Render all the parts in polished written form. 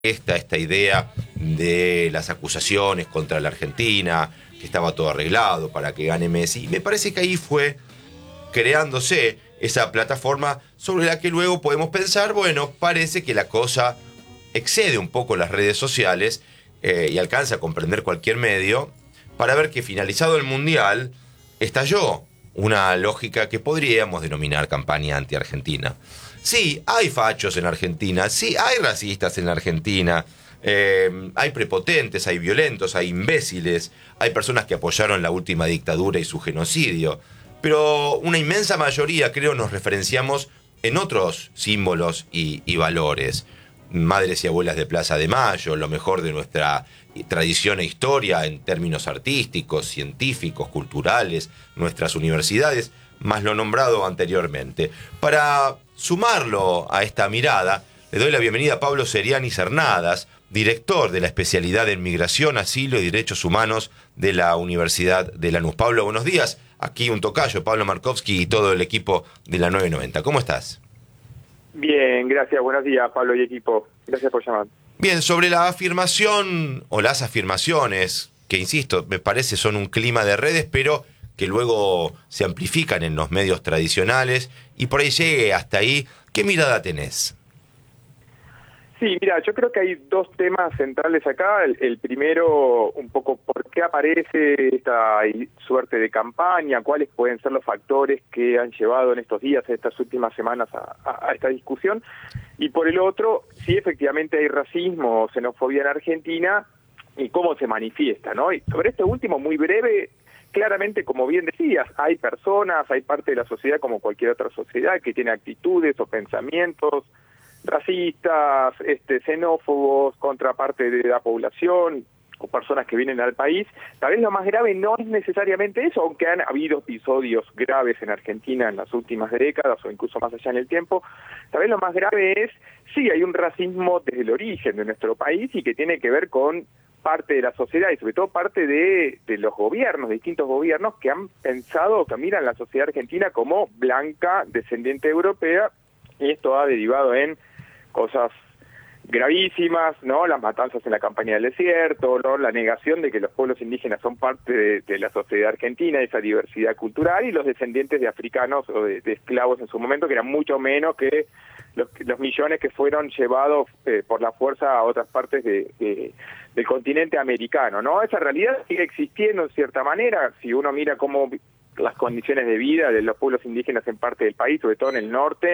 esta idea de las acusaciones contra la Argentina, que estaba todo arreglado para que gane Messi. Y me parece que ahí fue creándose esa plataforma sobre la que luego podemos pensar, bueno, parece que la cosa excede un poco las redes sociales y alcanza a comprender cualquier medio para ver que finalizado el Mundial estalló una lógica que podríamos denominar campaña anti-argentina. Sí, hay fachos en Argentina, sí, hay racistas en Argentina, hay prepotentes, hay violentos, hay imbéciles, hay personas que apoyaron la última dictadura y su genocidio, pero una inmensa mayoría, creo, nos referenciamos en otros símbolos y valores. Madres y abuelas de Plaza de Mayo, lo mejor de nuestra tradición e historia en términos artísticos, científicos, culturales, nuestras universidades, más lo nombrado anteriormente. Para sumarlo a esta mirada, le doy la bienvenida a Pablo Seriani Cernadas, director de la especialidad en Migración, Asilo y Derechos Humanos de la Universidad de Lanús. Pablo, buenos días. Aquí un tocayo, Pablo Markovsky y todo el equipo de la 990. ¿Cómo estás? Bien, gracias. Buenos días, Pablo y equipo. Gracias por llamar. Bien, sobre la afirmación o las afirmaciones, que insisto, me parece son un clima de redes, pero que luego se amplifican en los medios tradicionales y por ahí llegue hasta ahí, ¿qué mirada tenés? Sí, mira, yo creo que hay dos temas centrales acá. El primero, un poco, ¿por qué aparece esta suerte de campaña? ¿Cuáles pueden ser los factores que han llevado en estos días, en estas últimas semanas, a esta discusión? Y por el otro, si efectivamente hay racismo o xenofobia en Argentina y cómo se manifiesta, ¿no? Y sobre este último, muy breve, claramente, como bien decías, hay personas, hay parte de la sociedad como cualquier otra sociedad que tiene actitudes o pensamientos racistas, xenófobos, contra parte de la población o personas que vienen al país. Tal vez lo más grave no es necesariamente eso, aunque han habido episodios graves en Argentina en las últimas décadas o incluso más allá en el tiempo. Tal vez lo más grave es, sí, hay un racismo desde el origen de nuestro país y que tiene que ver con parte de la sociedad y sobre todo parte de los gobiernos, de distintos gobiernos que han pensado, que miran la sociedad argentina como blanca, descendiente europea, y esto ha derivado en cosas gravísimas, ¿no? Las matanzas en la campaña del desierto, ¿no? La negación de que los pueblos indígenas son parte de la sociedad argentina, esa diversidad cultural, y los descendientes de africanos o de esclavos en su momento, que eran mucho menos que los millones que fueron llevados por la fuerza a otras partes del continente americano, ¿no? Esa realidad sigue existiendo en cierta manera. Si uno mira cómo las condiciones de vida de los pueblos indígenas en parte del país, sobre todo en el norte,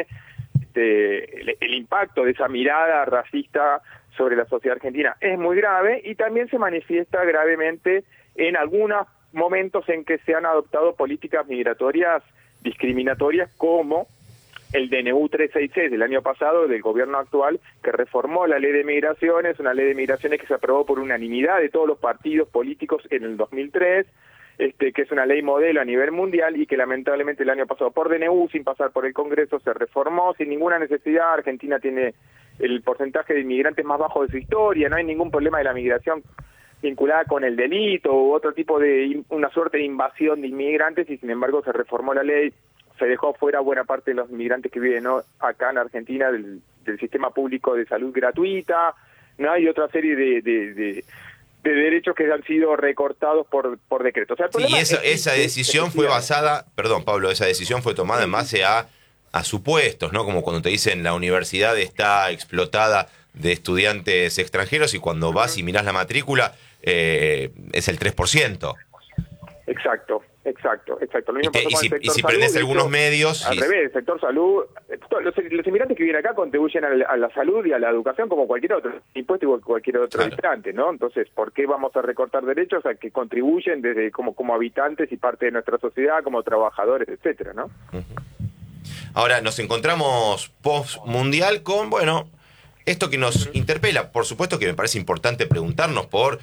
el impacto de esa mirada racista sobre la sociedad argentina es muy grave y también se manifiesta gravemente en algunos momentos en que se han adoptado políticas migratorias discriminatorias como el DNU 366 del año pasado del gobierno actual, que reformó la ley de migraciones, una ley de migraciones que se aprobó por unanimidad de todos los partidos políticos en el 2003, que es una ley modelo a nivel mundial y que lamentablemente el año pasado por DNU, sin pasar por el Congreso, se reformó sin ninguna necesidad. Argentina tiene el porcentaje de inmigrantes más bajo de su historia, no hay ningún problema de la migración vinculada con el delito u otro tipo de, una suerte de invasión de inmigrantes y sin embargo se reformó la ley, se dejó fuera buena parte de los inmigrantes que viven, ¿no?, acá en Argentina del sistema público de salud gratuita, ¿no? Hay otra serie de derechos que han sido recortados por decreto. O sea, sí, esa decisión fue basada, perdón Pablo, esa decisión fue tomada en base a supuestos, ¿no? Como cuando te dicen la universidad está explotada de estudiantes extranjeros y cuando vas y mirás la matrícula es el 3%. Exacto. Lo mismo pasó con el sector y si salud, prendés algunos medios... Al revés, el sector salud... Los inmigrantes que vienen acá contribuyen a la salud y a la educación como cualquier otro impuesto y cualquier otro inmigrante, ¿no? Entonces, ¿por qué vamos a recortar derechos a que contribuyen desde como habitantes y parte de nuestra sociedad, como trabajadores, etcétera, ¿no? Ahora, nos encontramos post-mundial con, bueno, esto que nos interpela. Por supuesto que me parece importante preguntarnos por...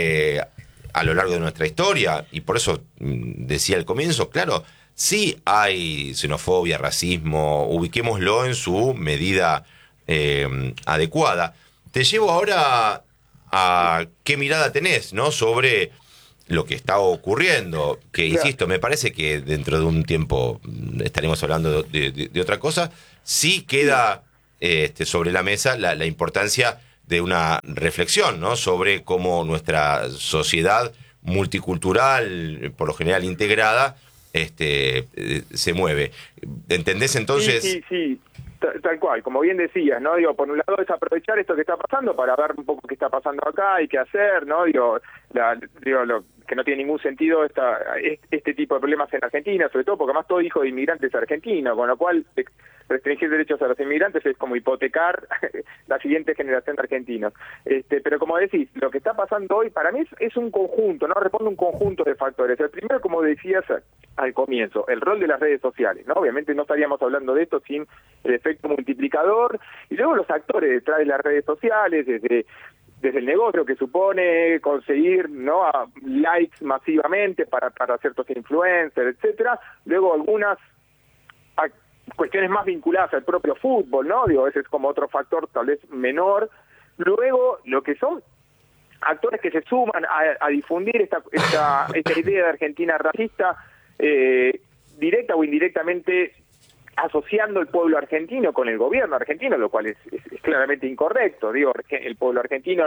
a lo largo de nuestra historia, y por eso decía al comienzo, claro, sí hay xenofobia, racismo, ubiquémoslo en su medida adecuada. Te llevo ahora a qué mirada tenés, ¿no?, sobre lo que está ocurriendo, que insisto, me parece que dentro de un tiempo estaremos hablando de otra cosa. Sí queda sobre la mesa la importancia de una reflexión, ¿no?, sobre cómo nuestra sociedad multicultural, por lo general integrada, se mueve. ¿Entendés entonces? Sí. Tal cual, como bien decías, ¿no? Digo, por un lado es aprovechar esto que está pasando para ver un poco qué está pasando acá y qué hacer, ¿no? Que no tiene ningún sentido este tipo de problemas en Argentina, sobre todo porque además todo hijo de inmigrantes argentino, con lo cual restringir derechos a los inmigrantes es como hipotecar la siguiente generación de argentinos. Pero como decís, lo que está pasando hoy para mí es un conjunto, ¿no? Responde un conjunto de factores. El primero, como decías al comienzo, el rol de las redes sociales, ¿no? Obviamente no estaríamos hablando de esto sin el efecto multiplicador, y luego los actores detrás de las redes sociales, desde el negocio que supone conseguir, ¿no?, likes masivamente para ciertos influencers, etcétera. Luego algunas cuestiones más vinculadas al propio fútbol, ¿no? Digo, ese es como otro factor tal vez menor. Luego, lo que son actores que se suman a difundir esta idea de Argentina racista, directa o indirectamente asociando el pueblo argentino con el gobierno argentino, lo cual es claramente incorrecto. Digo, el pueblo argentino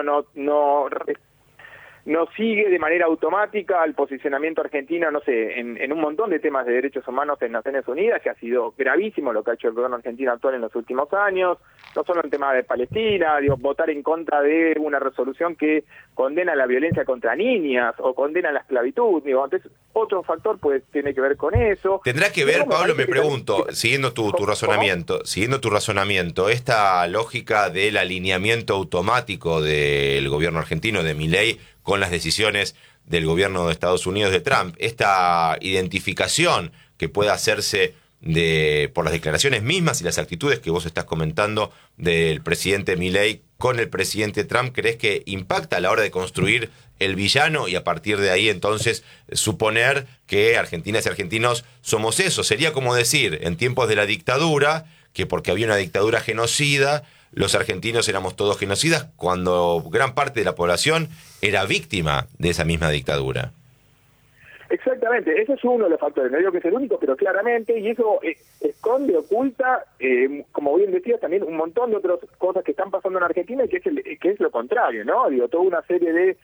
no sigue de manera automática el posicionamiento argentino, no sé, en un montón de temas de derechos humanos en Naciones Unidas, que ha sido gravísimo lo que ha hecho el gobierno argentino actual en los últimos años, no solo en temas de Palestina, digo, votar en contra de una resolución que condena la violencia contra niñas o condena la esclavitud, digo, entonces otro factor pues tiene que ver con eso. Tendrá que ver, Pablo, me pregunto, siguiendo tu razonamiento, esta lógica del alineamiento automático del gobierno argentino, de Milei, con las decisiones del gobierno de Estados Unidos de Trump, esta identificación que puede hacerse por las declaraciones mismas y las actitudes que vos estás comentando del presidente Milei con el presidente Trump, ¿crees que impacta a la hora de construir el villano y a partir de ahí entonces suponer que argentinas y argentinos somos eso? Sería como decir, en tiempos de la dictadura, que porque había una dictadura genocida, los argentinos éramos todos genocidas, cuando gran parte de la población era víctima de esa misma dictadura. Exactamente, ese es uno de los factores, no digo que es el único, pero claramente, y eso esconde, oculta, como bien decías, también un montón de otras cosas que están pasando en Argentina y que es lo contrario, ¿no? Digo, toda una serie de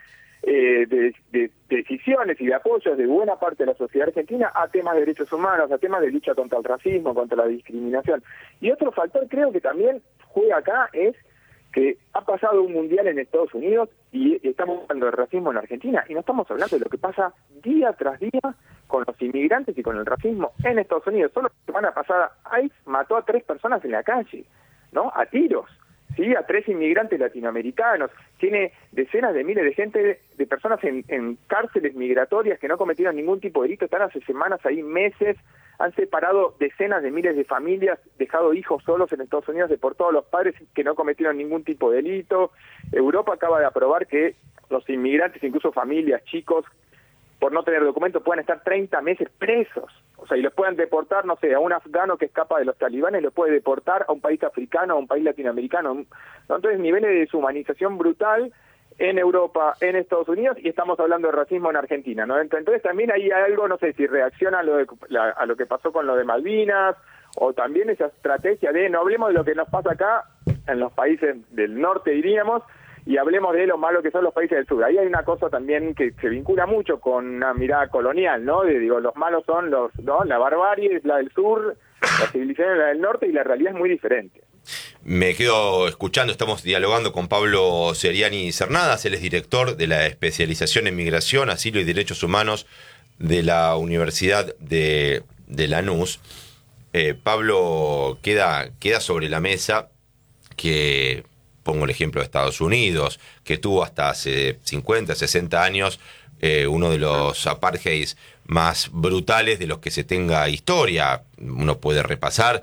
decisiones y de apoyos de buena parte de la sociedad argentina a temas de derechos humanos, a temas de lucha contra el racismo, contra la discriminación. Y otro factor creo que también juega acá es que ha pasado un mundial en Estados Unidos y estamos hablando de racismo en Argentina y no estamos hablando de lo que pasa día tras día con los inmigrantes y con el racismo en Estados Unidos. Solo la semana pasada ICE mató a 3 personas en la calle, ¿no? A tiros, ¿sí? A 3 inmigrantes latinoamericanos. Tiene decenas de miles de gente, de personas en cárceles migratorias que no cometieron ningún tipo de delito, están hace semanas ahí, meses, han separado decenas de miles de familias, dejado hijos solos en Estados Unidos, deportado a los padres que no cometieron ningún tipo de delito. Europa acaba de aprobar que los inmigrantes, incluso familias, chicos, por no tener documentos, pueden estar 30 meses presos. O sea, y los pueden deportar, no sé, a un afgano que escapa de los talibanes, lo puede deportar a un país africano, a un país latinoamericano. ¿No? Entonces, niveles de deshumanización brutal en Europa, en Estados Unidos, y estamos hablando de racismo en Argentina, ¿no? Entonces también hay algo, no sé, si reacciona a lo que pasó con lo de Malvinas, o también esa estrategia de no hablemos de lo que nos pasa acá, en los países del norte diríamos, y hablemos de lo malo que son los países del sur. Ahí hay una cosa también que se vincula mucho con una mirada colonial, ¿no? Digo, los malos son ¿no? La barbarie es la del sur, la civilización es la del norte, y la realidad es muy diferente. Me quedo escuchando, estamos dialogando con Pablo Seriani Cernadas, él es director de la especialización en migración, asilo y derechos humanos de la Universidad de Lanús. Pablo, queda sobre la mesa que, pongo el ejemplo de Estados Unidos, que tuvo hasta hace 50, 60 años uno de los apartheids más brutales de los que se tenga historia. Uno puede repasar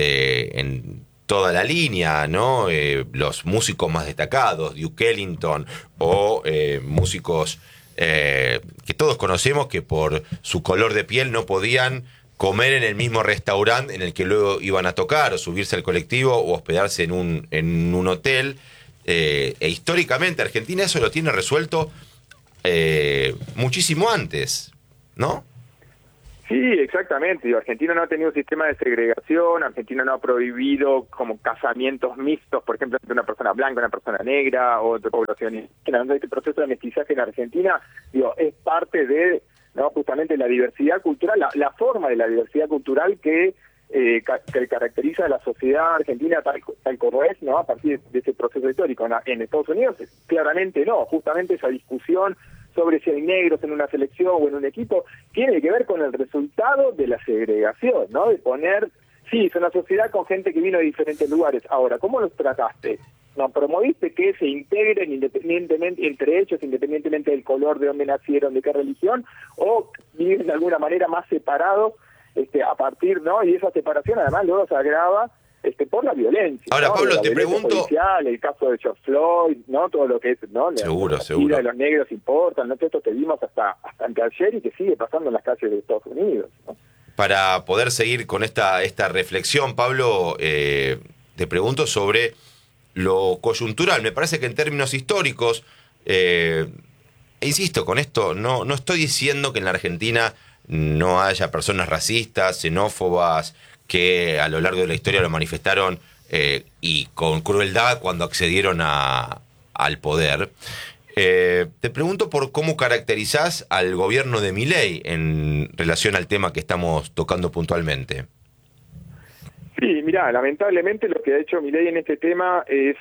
en toda la línea, ¿no? Los músicos más destacados, Duke Ellington, o músicos que todos conocemos que por su color de piel no podían comer en el mismo restaurante en el que luego iban a tocar, o subirse al colectivo, o hospedarse en un hotel. E históricamente Argentina eso lo tiene resuelto muchísimo antes, ¿no? Sí, exactamente. Argentina no ha tenido un sistema de segregación, Argentina no ha prohibido como casamientos mixtos, por ejemplo, entre una persona blanca, una persona negra o de población indígena. Este proceso de mestizaje en Argentina, es parte de, ¿no?, justamente la diversidad cultural, la forma de la diversidad cultural que caracteriza a la sociedad argentina tal como es, ¿no?, a partir de ese proceso histórico. En Estados Unidos, claramente no. Justamente esa discusión sobre si hay negros en una selección o en un equipo, tiene que ver con el resultado de la segregación, ¿no? De poner, sí, es una sociedad con gente que vino de diferentes lugares. Ahora, ¿cómo los trataste? ¿No promoviste que se integren independientemente entre ellos, independientemente del color, de dónde nacieron, de qué religión, o viven de alguna manera más separados a partir, ¿no? Y esa separación además luego se agrava por la violencia. Ahora, ¿no? Pablo, te pregunto... Policial, el caso de George Floyd, ¿no? Todo lo que es, ¿no? Seguro. La vida de los negros importan, ¿no? Todo esto que vimos hasta anteayer y que sigue pasando en las calles de Estados Unidos, ¿no? Para poder seguir con esta reflexión, Pablo, te pregunto sobre lo coyuntural. Me parece que en términos históricos, insisto con esto, no estoy diciendo que en la Argentina no haya personas racistas, xenófobas, que a lo largo de la historia lo manifestaron y con crueldad cuando accedieron al poder. Te pregunto por cómo caracterizás al gobierno de Milei en relación al tema que estamos tocando puntualmente. Sí, mirá, lamentablemente lo que ha hecho Milei en este tema es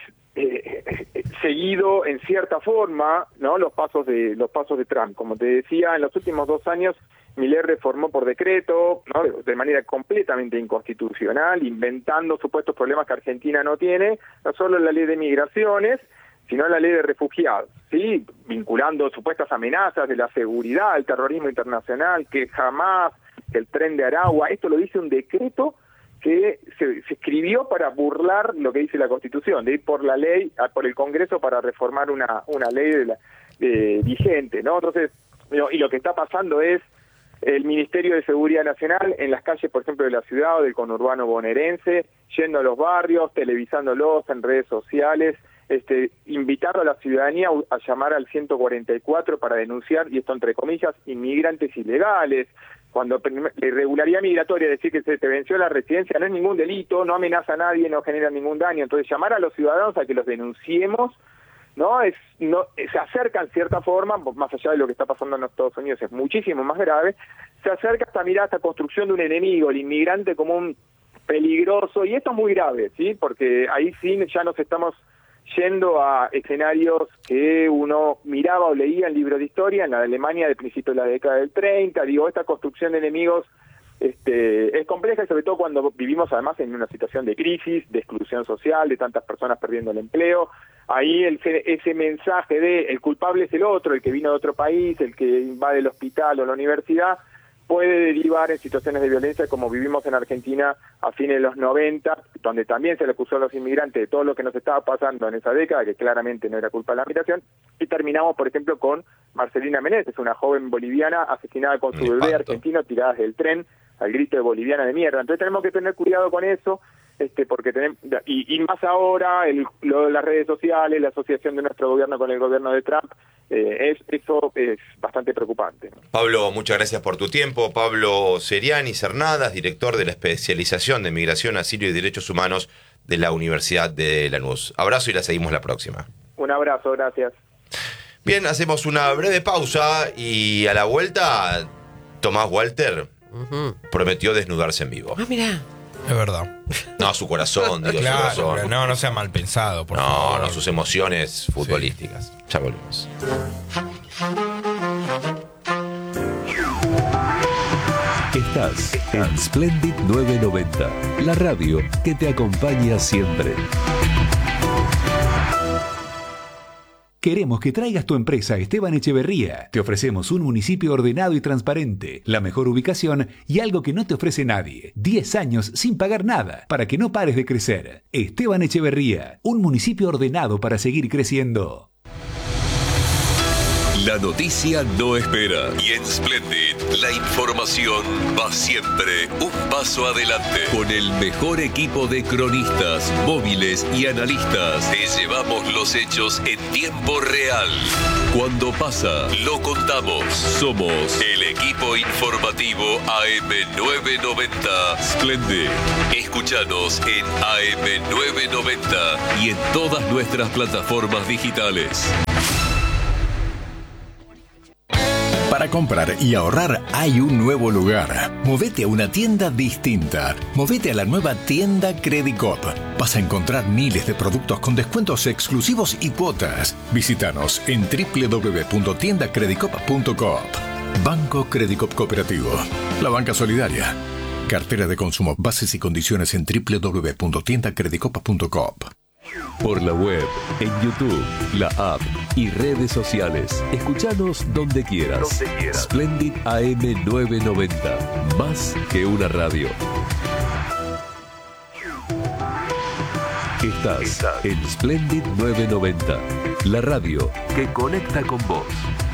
seguido en cierta forma, ¿no?, los pasos de Trump. Como te decía, en los últimos 2 años Milei reformó por decreto, ¿no?, de manera completamente inconstitucional, inventando supuestos problemas que Argentina no tiene, no solo la ley de migraciones, sino la ley de refugiados, ¿sí?, vinculando supuestas amenazas de la seguridad, el terrorismo internacional, que jamás, que el tren de Aragua. Esto lo dice un decreto que se escribió para burlar lo que dice la Constitución, de ir por la ley, por el Congreso para reformar una ley vigente, ¿no? Entonces, y lo que está pasando es el Ministerio de Seguridad Nacional en las calles, por ejemplo, de la ciudad o del conurbano bonaerense, yendo a los barrios, televisándolos en redes sociales, invitando a la ciudadanía a llamar al 144 para denunciar, y esto entre comillas, inmigrantes ilegales. Cuando la irregularidad migratoria, decir que se te venció la residencia, no es ningún delito, no amenaza a nadie, no genera ningún daño. Entonces, llamar a los ciudadanos a que los denunciemos, ¿no? Se acerca en cierta forma, más allá de lo que está pasando en los Estados Unidos, es muchísimo más grave, se acerca hasta mirar esta construcción de un enemigo, el inmigrante como un peligroso, y esto es muy grave, ¿sí? Porque ahí sí ya nos estamos yendo a escenarios que uno miraba o leía en libros de historia, en la Alemania de principios de la década del 30, esta construcción de enemigos es compleja, y sobre todo cuando vivimos además en una situación de crisis, de exclusión social, de tantas personas perdiendo el empleo. Ahí ese mensaje de el culpable es el otro, el que vino de otro país, el que invade el hospital o la universidad, puede derivar en situaciones de violencia como vivimos en Argentina a fines de los 90, donde también se le acusó a los inmigrantes de todo lo que nos estaba pasando en esa década, que claramente no era culpa de la migración, y terminamos, por ejemplo, con Marcelina Menéndez, una joven boliviana asesinada con su bebé argentino tiradas del tren al grito de boliviana de mierda. Entonces tenemos que tener cuidado con eso, porque tenemos, y más ahora las redes sociales, la asociación de nuestro gobierno con el gobierno de Trump, eso es bastante preocupante. Pablo, muchas gracias por tu tiempo. Pablo Seriani Cernadas, director de la especialización de Migración, Asilo y Derechos Humanos de la Universidad de Lanús. Abrazo y la seguimos la próxima. Un abrazo, gracias. Bien, hacemos una breve pausa y a la vuelta Tomás Walter prometió desnudarse en vivo. Ah, mirá. Es verdad. No, su corazón, digo, claro, su corazón. no sea mal pensado, por favor. No, sus emociones futbolísticas. Sí. Ya volvemos. Estás en Splendid 990, la radio que te acompaña siempre. Queremos que traigas tu empresa a Esteban Echeverría. Te ofrecemos un municipio ordenado y transparente, la mejor ubicación y algo que no te ofrece nadie. 10 años sin pagar nada, para que no pares de crecer. Esteban Echeverría, un municipio ordenado para seguir creciendo. La noticia no espera. Y en Splendid, la información va siempre un paso adelante. Con el mejor equipo de cronistas, móviles y analistas, te llevamos los hechos en tiempo real. Cuando pasa, lo contamos. Somos el equipo informativo AM990 Splendid. Escúchanos en AM990 y en todas nuestras plataformas digitales. Para comprar y ahorrar hay un nuevo lugar. Movete a una tienda distinta. Movete a la nueva tienda Credicop. Vas a encontrar miles de productos con descuentos exclusivos y cuotas. Visítanos en www.tiendacredicop.coop. Banco Credicop Cooperativo. La banca solidaria. Cartera de consumo. Bases y condiciones en www.tiendacredicop.coop. Por la web, en YouTube, la app y redes sociales. Escuchanos donde quieras. Splendid AM990. Más que una radio. Estás en Splendid 990. La radio que conecta con vos.